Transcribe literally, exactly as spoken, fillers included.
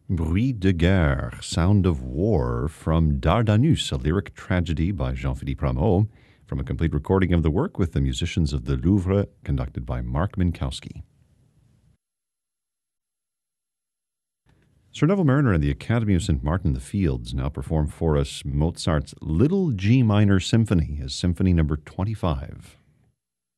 Bruit de guerre, Sound of War, from Dardanus, a lyric tragedy by Jean-Philippe Rameau, from a complete recording of the work with the musicians of the Louvre, conducted by Mark Minkowski. Sir Neville Mariner and the Academy of Saint Martin in the Fields now perform for us Mozart's Little G Minor Symphony, as Symphony number twenty-five.